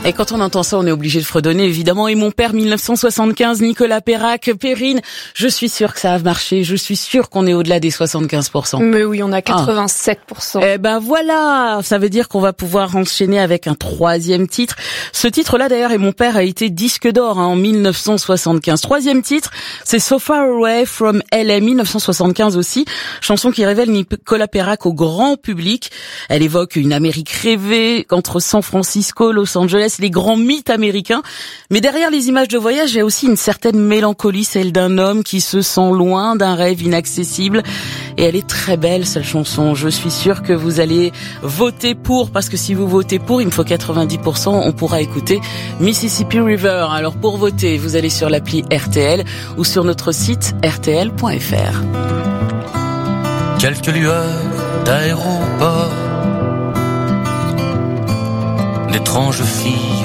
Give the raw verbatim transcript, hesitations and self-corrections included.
Et quand on entend ça, on est obligé de fredonner, évidemment. Et mon père, mille neuf cent soixante-quinze, Nicolas Perrac, Perrine, je suis sûre que ça a marché. Je suis sûre qu'on est au-delà des soixante-quinze pour cent. Mais oui, on a quatre-vingt-sept pour cent. Ah. Eh ben voilà, ça veut dire qu'on va pouvoir enchaîner avec un troisième titre. Ce titre-là, d'ailleurs, et mon père a été disque d'or hein, en mille neuf cent soixante-quinze. Troisième titre, c'est So Far Away from L A, mille neuf cent soixante-quinze aussi. Chanson qui révèle Nicolas Perrac au grand public. Elle évoque une Amérique rêvée entre San Francisco, Los Angeles, les grands mythes américains. Mais derrière les images de voyage, il y a aussi une certaine mélancolie, celle d'un homme qui se sent loin d'un rêve inaccessible. Et elle est très belle, cette chanson. Je suis sûre que vous allez voter pour, parce que si vous votez pour, il me faut quatre-vingt-dix pour cent, on pourra écouter Mississippi River. Alors pour voter, vous allez sur l'appli R T L ou sur notre site R T L point F R. Quelques lueurs d'aéroport, d'étranges filles